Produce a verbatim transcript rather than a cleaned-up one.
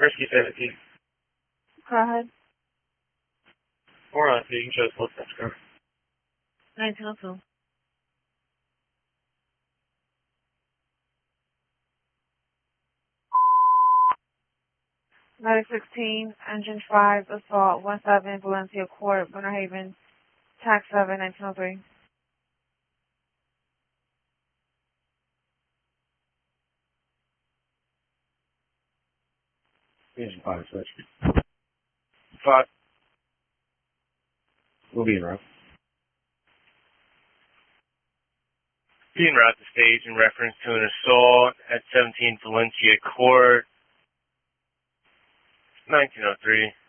Risky seventeen. Go ahead. Four on two, you can show us both steps, girl. nineteen oh two. nine sixteen, engine five, assault, one seven, Valencia Court, Winter Haven, tax seven, nineteen oh three. Engine five, switch. Five. We'll be in route. Be en route to stage in reference to an assault at seventeen Valencia Court, nineteen oh three.